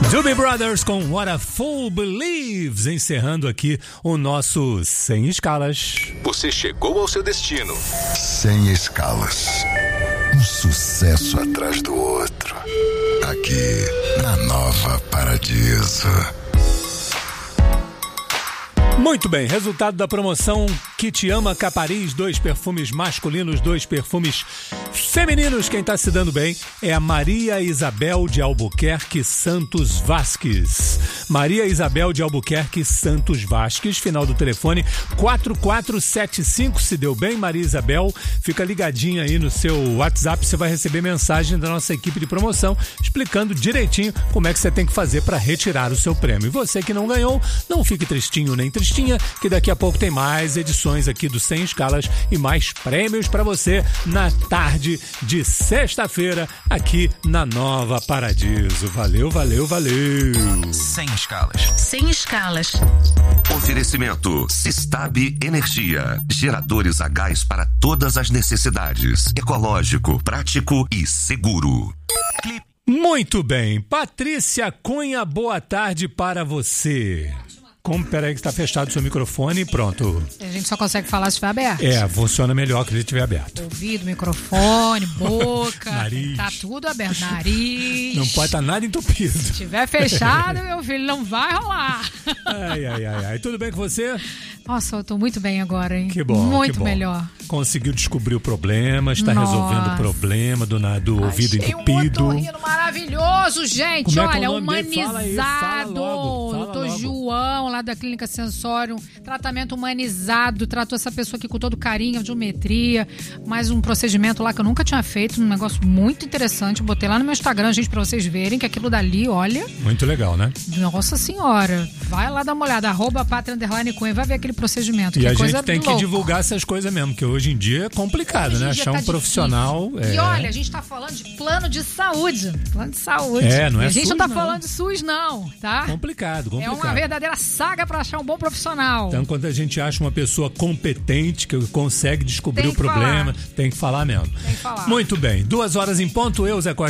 Doobie Brothers com What a Fool Believes, encerrando aqui o nosso Sem Escalas. Você chegou ao seu destino. Sem Escalas. Um sucesso atrás do outro. Aqui na Nova Paradiso. Muito bem, resultado da promoção Kit Ama Capariz, 2 perfumes masculinos, 2 perfumes femininos. Quem está se dando bem é a Maria Isabel de Albuquerque Santos Vasques. Maria Isabel de Albuquerque Santos Vasques, final do telefone 4475. Se deu bem, Maria Isabel, fica ligadinha aí no seu WhatsApp, você vai receber mensagem da nossa equipe de promoção explicando direitinho como é que você tem que fazer para retirar o seu prêmio. E você que não ganhou, não fique tristinho nem tristinha, que daqui a pouco tem mais edições aqui do Sem Escalas e mais prêmios para você na tarde de sexta-feira aqui na Nova Paradiso. Valeu, valeu, valeu. Sem Escalas. Sem Escalas. Oferecimento Sistab Energia. Geradores a gás para todas as necessidades. Ecológico, prático e seguro. Muito bem. Patrícia Cunha, boa tarde para você. Peraí que está fechado o seu microfone e pronto. A gente só consegue falar se estiver aberto. Funciona melhor que ele estiver aberto. Ouvido, microfone, boca. Nariz. Tá tudo aberto. Nariz. Não pode estar nada entupido. Se estiver fechado, meu filho, não vai rolar. Ai. Tudo bem com você? Nossa, eu tô muito bem agora, hein? Que bom. Muito que bom. melhor. Conseguiu descobrir o problema, está resolvendo o problema do ouvido entupido. Um otorrino maravilhoso, gente. Como é que é Olha, o nome dele? humanizado. Fala logo. Doutor João, lá da Clínica Sensorium. Tratamento humanizado. Tratou essa pessoa aqui com todo carinho, geometria. Mais um procedimento lá que eu nunca tinha feito. Um negócio muito interessante. Botei lá no meu Instagram, gente, pra vocês verem que aquilo dali, olha. Muito legal, né? Nossa senhora. Vai lá dar uma olhada. @Pátria_Cunha. Vai ver aquele procedimento. E a coisa gente tem que divulgar essas coisas mesmo, que hoje em dia é complicado, né? Achar um profissional. E olha, a gente tá falando de plano de saúde. Plano de saúde. Não é a gente SUS, não tá falando de SUS, não, tá? Complicado. É uma verdadeira saga pra achar um bom profissional. Então, quando a gente acha uma pessoa competente, que consegue descobrir o problema, tem que falar mesmo. Tem que falar. Muito bem. 2 horas em ponto, eu, Zé Costa.